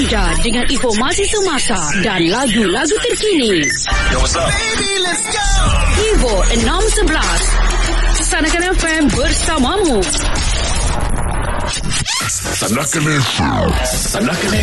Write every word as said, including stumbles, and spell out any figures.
anda dengan informasi semasa dan lagu-lagu terkini. Yo, what's up? Baby, let's go. Vivo enam sebelas. Sanakan F M bersamamu. Sanakan F M. Sanakan